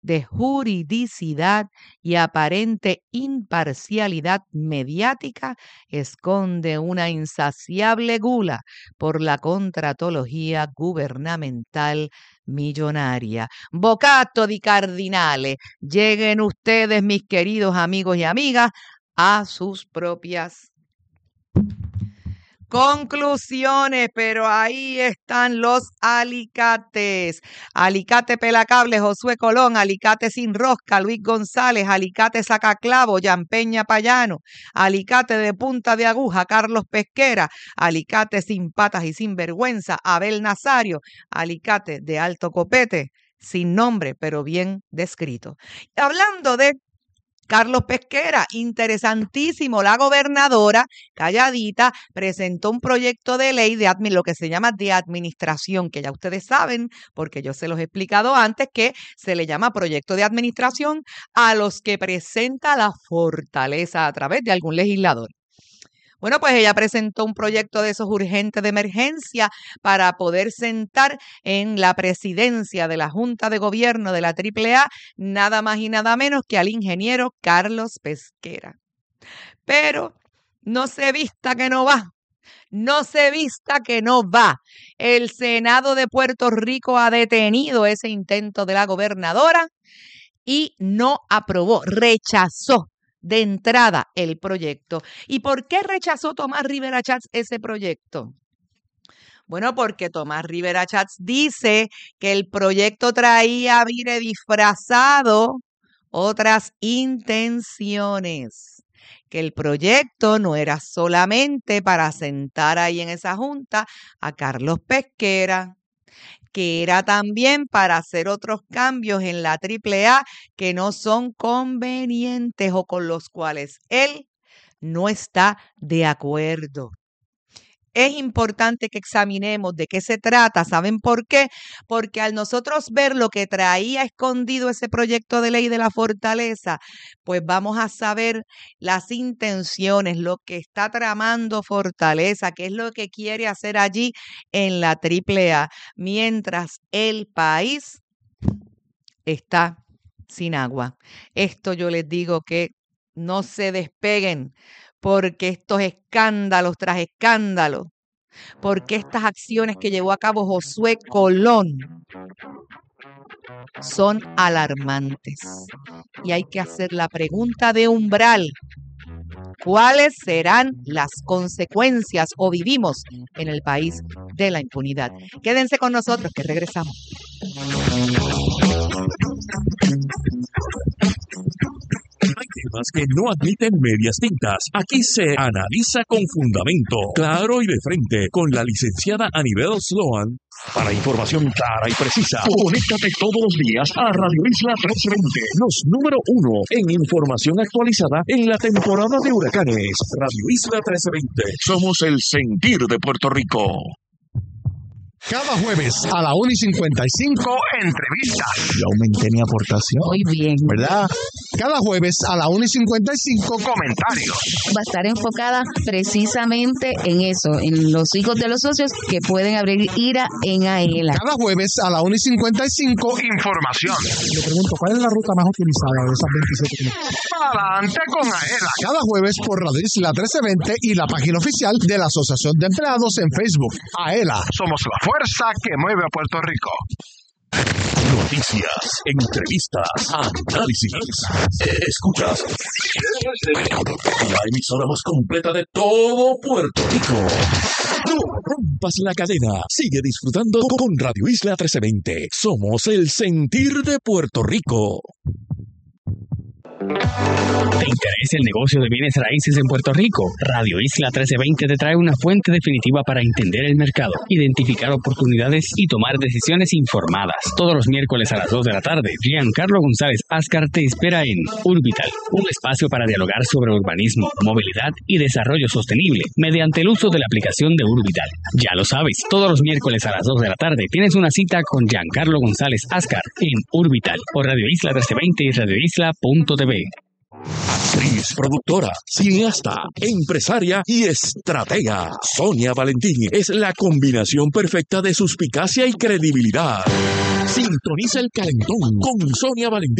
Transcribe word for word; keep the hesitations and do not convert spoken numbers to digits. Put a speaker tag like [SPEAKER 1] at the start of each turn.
[SPEAKER 1] de juridicidad y aparente imparcialidad mediática esconde una insaciable gula por la contratología gubernamental millonaria. Bocato di cardinale, lleguen ustedes, mis queridos amigos y amigas, a sus propias conclusiones, pero ahí están los alicates. Alicate Pelacable, Josué Colón, Alicate Sin Rosca, Luis González, Alicate Sacaclavo, Yampeña Payano, Alicate de Punta de Aguja, Carlos Pesquera, Alicate Sin Patas y Sin Vergüenza, Abel Nazario, Alicate de Alto Copete, sin nombre, pero bien descrito. Hablando de Carlos Pesquera, interesantísimo. La gobernadora, calladita, presentó un proyecto de ley de admi- lo que se llama de administración, que ya ustedes saben, porque yo se los he explicado antes, que se le llama proyecto de administración a los que presenta la fortaleza a través de algún legislador. Bueno, pues ella presentó un proyecto de esos urgentes de emergencia para poder sentar en la presidencia de la Junta de Gobierno de la triple A nada más y nada menos que al ingeniero Carlos Pesquera. Pero no se vista que no va. No se vista que no va. El Senado de Puerto Rico ha detenido ese intento de la gobernadora y no aprobó, rechazó de entrada el proyecto. ¿Y por qué rechazó Tomás Rivera Chats ese proyecto? Bueno, porque Tomás Rivera Chats dice que el proyecto traía, mire, disfrazado otras intenciones, que el proyecto no era solamente para sentar ahí en esa junta a Carlos Pesquera, que era también para hacer otros cambios en la triple A que no son convenientes o con los cuales él no está de acuerdo. Es importante que examinemos de qué se trata. ¿Saben por qué? Porque al nosotros ver lo que traía escondido ese proyecto de ley de la fortaleza, pues vamos a saber las intenciones, lo que está tramando Fortaleza, qué es lo que quiere hacer allí en la triple A, mientras el país está sin agua. Esto yo les digo que no se despeguen, porque estos escándalos tras escándalos, porque estas acciones que llevó a cabo Josué Colón son alarmantes. Y hay que hacer la pregunta de umbral. ¿Cuáles serán las consecuencias o vivimos en el país de la impunidad? Quédense con nosotros que regresamos.
[SPEAKER 2] Hay temas que no admiten medias tintas. Aquí se analiza con fundamento, claro y de frente, con la licenciada Anibel Sloan. Para información clara y precisa, conéctate todos los días a Radio Isla trescientos veinte, los número uno en información actualizada en la temporada de huracanes. Radio Isla trescientos veinte, somos el sentir de Puerto Rico.
[SPEAKER 3] Cada jueves a la una y cincuenta y cinco, entrevistas. Yo aumenté mi aportación.
[SPEAKER 4] Muy bien.
[SPEAKER 3] ¿Verdad? Cada jueves a la una y cincuenta y cinco, comentarios.
[SPEAKER 4] Va a estar enfocada precisamente en eso, en los hijos de los socios que pueden abrir IRA en AELA.
[SPEAKER 3] Cada jueves a la una y cincuenta y cinco, información. Le pregunto, ¿cuál es la ruta más utilizada de esas veintisiete kilómetros? Adelante con AELA. Cada jueves por Radio Isla trece veinte y la página oficial de la Asociación de Empleados en Facebook. AELA. Somos la fuerza que mueve a Puerto Rico.
[SPEAKER 2] Noticias, entrevistas, análisis. Escuchas la emisora más completa de todo Puerto Rico. No rompas la cadena. Sigue disfrutando con Radio Isla trece veinte. Somos el sentir de Puerto Rico.
[SPEAKER 5] ¿Te interesa el negocio de bienes raíces en Puerto Rico? Radio Isla trece veinte te trae una fuente definitiva para entender el mercado, identificar oportunidades y tomar decisiones informadas. Todos los miércoles a las dos de la tarde, Giancarlo González Ascar te espera en Urbital, un espacio para dialogar sobre urbanismo, movilidad y desarrollo sostenible mediante el uso de la aplicación de Urbital. Ya lo sabes, todos los miércoles a las dos de la tarde tienes una cita con Giancarlo González Ascar en Urbital por Radio Isla trece veinte y radio isla punto t v.
[SPEAKER 2] Actriz, productora, cineasta, empresaria y estratega. Sonia Valentín es la combinación perfecta de suspicacia y credibilidad. Sintoniza el calentón con Sonia Valentín.